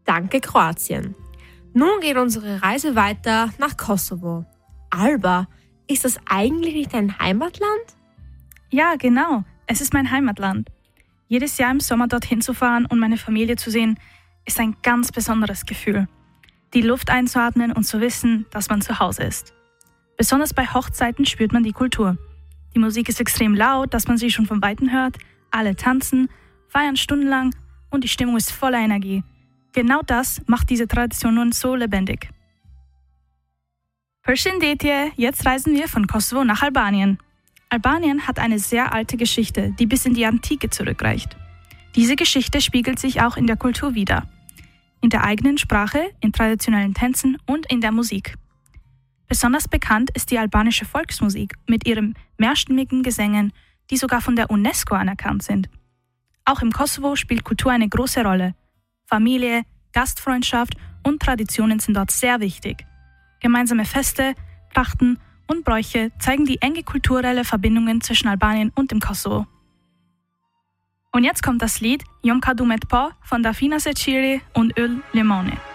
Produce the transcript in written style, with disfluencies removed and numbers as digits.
Danke Kroatien. Nun geht unsere Reise weiter nach Kosovo. Alba, ist das eigentlich nicht dein Heimatland? Ja, genau. Es ist mein Heimatland. Jedes Jahr im Sommer dorthin zu fahren und meine Familie zu sehen, ist ein ganz besonderes Gefühl. Die Luft einzuatmen und zu wissen, dass man zu Hause ist. Besonders bei Hochzeiten spürt man die Kultur. Die Musik ist extrem laut, dass man sie schon von Weitem hört. Alle tanzen, feiern stundenlang und die Stimmung ist voller Energie. Genau das macht diese Tradition nun so lebendig. Përshëndetje, jetzt reisen wir von Kosovo nach Albanien. Albanien hat eine sehr alte Geschichte, die bis in die Antike zurückreicht. Diese Geschichte spiegelt sich auch in der Kultur wider. In der eigenen Sprache, in traditionellen Tänzen und in der Musik. Besonders bekannt ist die albanische Volksmusik mit ihren mehrstimmigen Gesängen, die sogar von der UNESCO anerkannt sind. Auch im Kosovo spielt Kultur eine große Rolle. Familie, Gastfreundschaft und Traditionen sind dort sehr wichtig. Gemeinsame Feste, Trachten und Bräuche zeigen die enge kulturelle Verbindungen zwischen Albanien und dem Kosovo. Und jetzt kommt das Lied Jom ka du me t'pa von Dafina Seciri und Yll Limoni.